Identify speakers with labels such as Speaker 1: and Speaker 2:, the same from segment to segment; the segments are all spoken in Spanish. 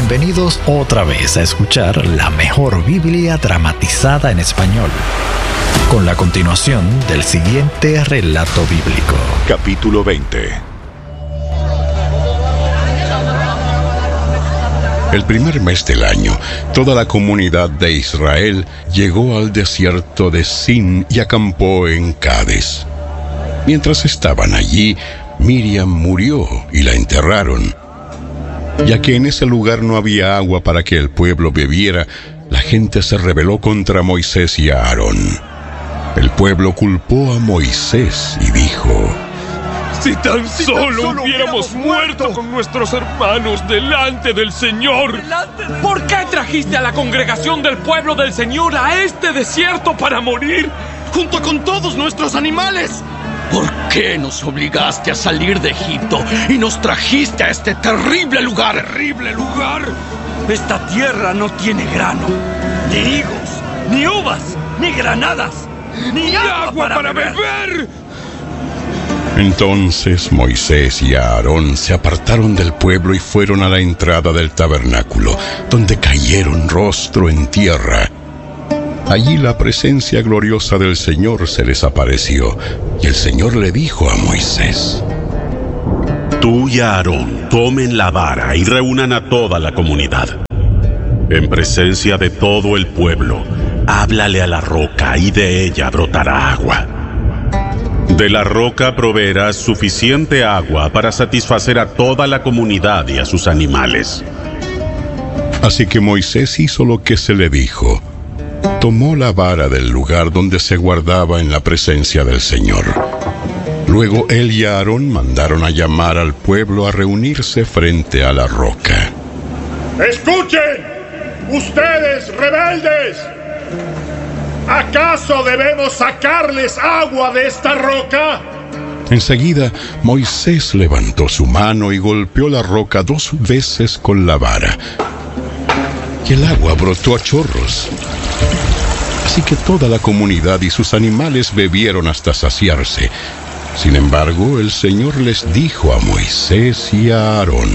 Speaker 1: Bienvenidos otra vez a escuchar la mejor Biblia dramatizada en español, con la continuación del siguiente relato bíblico.
Speaker 2: Capítulo 20. El primer mes del año, toda la comunidad de Israel llegó al desierto de Sin y acampó en Cades. Mientras estaban allí, Miriam murió y la enterraron. Ya que en ese lugar no había agua para que el pueblo bebiera, la gente se rebeló contra Moisés y a Aarón. El pueblo culpó a Moisés y dijo:
Speaker 3: Si tan solo hubiéramos muerto con nuestros hermanos delante del Señor. ¿Por qué trajiste a la congregación del pueblo del Señor a este desierto para morir?
Speaker 4: ¡Junto con todos nuestros animales! ¿Por qué nos obligaste a salir de Egipto y nos trajiste a este terrible lugar? ¡Terrible lugar! Esta tierra no tiene grano, ni higos, ni uvas, ni granadas, ni agua para beber.
Speaker 2: Entonces Moisés y Aarón se apartaron del pueblo y fueron a la entrada del tabernáculo, donde cayeron rostro en tierra. Allí la presencia gloriosa del Señor se les apareció, y el Señor le dijo a Moisés:
Speaker 5: Tú y Aarón tomen la vara y reúnan a toda la comunidad. En presencia de todo el pueblo, háblale a la roca y de ella brotará agua. De la roca proveerás suficiente agua para satisfacer a toda la comunidad y a sus animales.
Speaker 2: Así que Moisés hizo lo que se le dijo. Tomó la vara del lugar donde se guardaba en la presencia del Señor. Luego él y Aarón mandaron a llamar al pueblo a reunirse frente a la roca.
Speaker 6: ¡Escuchen, ustedes rebeldes! ¿Acaso debemos sacarles agua de esta roca?
Speaker 2: Enseguida, Moisés levantó su mano y golpeó la roca 2 veces con la vara. Y el agua brotó a chorros. Así que toda la comunidad y sus animales bebieron hasta saciarse. Sin embargo, el Señor les dijo a Moisés y a Aarón: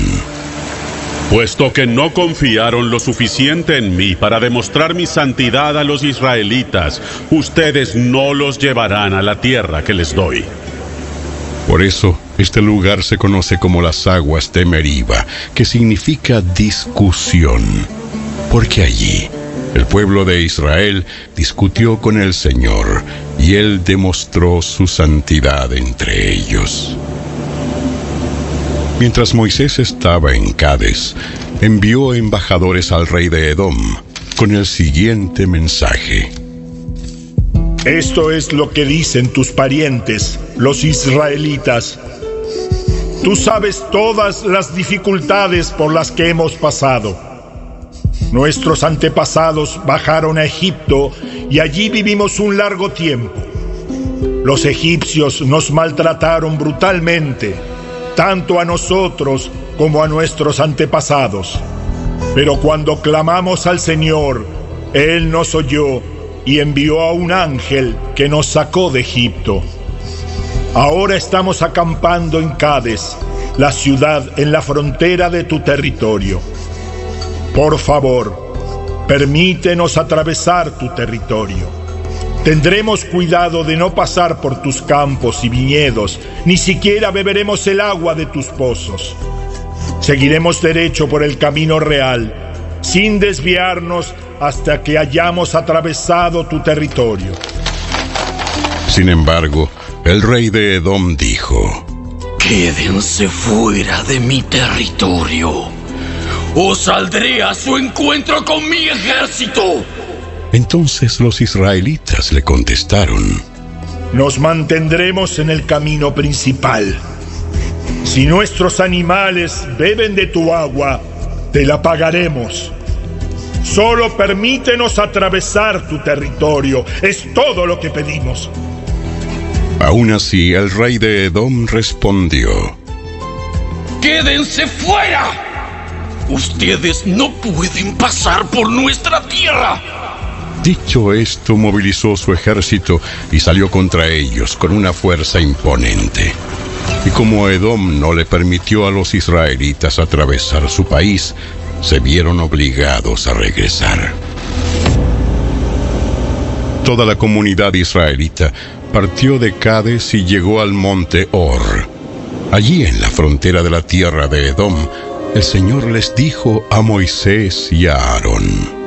Speaker 5: Puesto que no confiaron lo suficiente en mí para demostrar mi santidad a los israelitas, ustedes no los llevarán a la tierra que les doy.
Speaker 2: Por eso, este lugar se conoce como las aguas de Meriba, que significa discusión, porque allí el pueblo de Israel discutió con el Señor, y Él demostró su santidad entre ellos. Mientras Moisés estaba en Cades, envió embajadores al rey de Edom con el siguiente mensaje:
Speaker 6: Esto es lo que dicen tus parientes, los israelitas. Tú sabes todas las dificultades por las que hemos pasado. Nuestros antepasados bajaron a Egipto y allí vivimos un largo tiempo. Los egipcios nos maltrataron brutalmente, tanto a nosotros como a nuestros antepasados. Pero cuando clamamos al Señor, Él nos oyó y envió a un ángel que nos sacó de Egipto. Ahora estamos acampando en Cades, la ciudad en la frontera de tu territorio. Por favor, permítenos atravesar tu territorio. Tendremos cuidado de no pasar por tus campos y viñedos, ni siquiera beberemos el agua de tus pozos. Seguiremos derecho por el camino real, sin desviarnos hasta que hayamos atravesado tu territorio.
Speaker 2: Sin embargo, el rey de Edom dijo:
Speaker 4: Quédense fuera de mi territorio, o saldré a su encuentro con mi ejército.
Speaker 2: Entonces los israelitas le contestaron:
Speaker 6: Nos mantendremos en el camino principal. Si nuestros animales beben de tu agua, te la pagaremos. Solo permítenos atravesar tu territorio. Es todo lo que pedimos.
Speaker 2: Aún así, el rey de Edom respondió:
Speaker 4: ¡Quédense fuera! Ustedes no pueden pasar por nuestra tierra.
Speaker 2: Dicho esto, movilizó su ejército y salió contra ellos con una fuerza imponente. Y como Edom no le permitió a los israelitas atravesar su país, se vieron obligados a regresar. Toda la comunidad israelita partió de Cades y llegó al monte Hor. Allí, en la frontera de la tierra de Edom, el Señor les dijo a Moisés y a Aarón: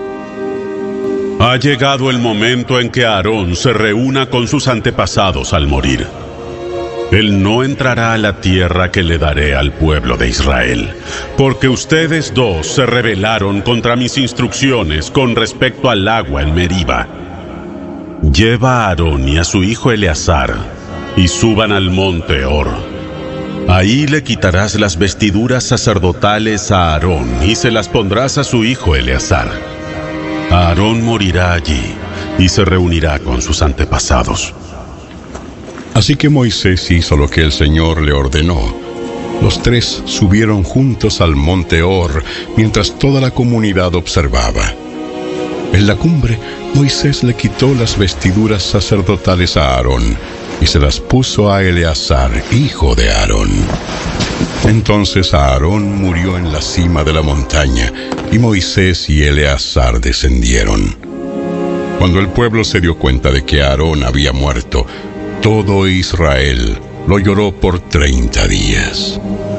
Speaker 5: Ha llegado el momento en que Aarón se reúna con sus antepasados al morir. Él no entrará a la tierra que le daré al pueblo de Israel, porque ustedes dos se rebelaron contra mis instrucciones con respecto al agua en Meriba. Lleva a Aarón y a su hijo Eleazar y suban al monte Hor. Ahí le quitarás las vestiduras sacerdotales a Aarón y se las pondrás a su hijo Eleazar. Aarón morirá allí y se reunirá con sus antepasados.
Speaker 2: Así que Moisés hizo lo que el Señor le ordenó. Los tres subieron juntos al monte Hor mientras toda la comunidad observaba. En la cumbre, Moisés le quitó las vestiduras sacerdotales a Aarón y se las puso a Eleazar, hijo de Aarón. Entonces Aarón murió en la cima de la montaña y Moisés y Eleazar descendieron. Cuando el pueblo se dio cuenta de que Aarón había muerto, todo Israel lo lloró por 30 días.